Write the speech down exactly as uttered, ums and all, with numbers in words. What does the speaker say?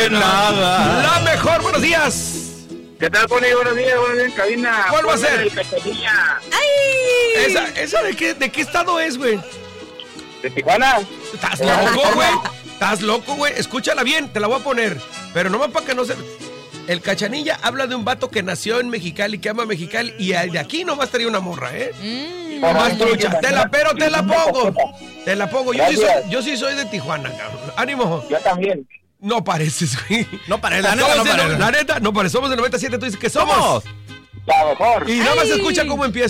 de nada. La mejor, buenos días. ¿Qué tal, Poli? Buenos días, buenos días en cabina. ¿Cuál va a ser? El Cachanilla. ¡Ay! ¿Esa, esa de, qué, de qué estado es, güey? ¿De Tijuana? ¿Estás loco, güey? ¿Estás loco, güey? Escúchala bien, te la voy a poner. Pero nomás para que no se... El Cachanilla habla de un vato que nació en Mexicali, que ama Mexicali, y de aquí nomás traía una morra, ¿eh? Mm. Nomás trucha. Te la, pero te la pongo. Te la pongo. Yo sí, soy, yo sí soy de Tijuana, cabrón. Ánimo. Yo también. No pareces, güey. No pareces, la neta no pareces. La neta, no pareces. Somos de noventa y siete, tú dices que somos. La mejor. Y nada más escucha cómo empieza.